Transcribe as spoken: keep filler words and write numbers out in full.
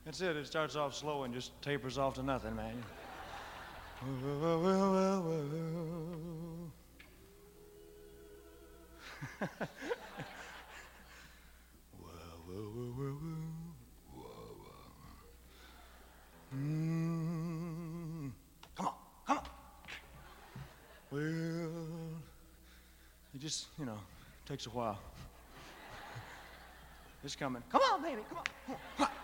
That's it. It starts off slow and just tapers off to nothing, man. Whoa, whoa, whoa, whoa, whoa. Whoa, whoa, whoa, whoa, whoa. Whoa, whoa. Mm. Come on, come on. Well, it just, you know, takes a while. It's coming. Come on, baby, come on. Come on.